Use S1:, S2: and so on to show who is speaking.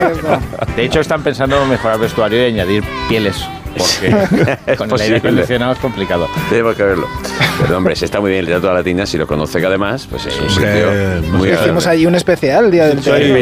S1: De hecho, están pensando en mejorar el vestuario y añadir pieles. Porque con el aire acondicionado es complicado.
S2: Tenemos que verlo. Pero hombre, se está muy bien el Teatro de la Latina. Si lo conoce, que además, pues es un sitio muy
S3: Hicimos allí un especial el día del